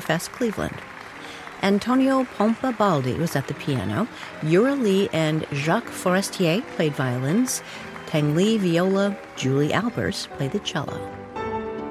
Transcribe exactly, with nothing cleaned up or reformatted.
Oktoberfest Cleveland. Antonio Pompabaldi was at the piano. Yura Lee and Jacques Forestier played violins. Tang Li, viola. Julie Albers played the cello.